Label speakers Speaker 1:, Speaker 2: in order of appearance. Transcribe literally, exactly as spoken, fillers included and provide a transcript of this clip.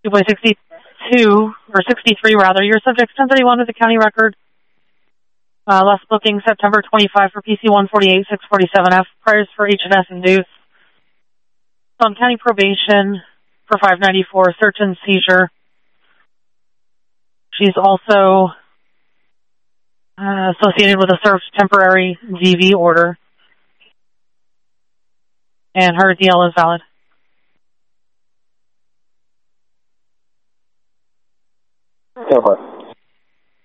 Speaker 1: two point sixty-two, or sixty-three rather, your subject ten thirty-one with the county record. Uh, last booking September twenty-fifth for P C one forty-eight six forty-seven F, priors for H and S induced. On county probation for five ninety-four, search and seizure. She's also uh, associated with a served temporary V V order. And her D L is valid.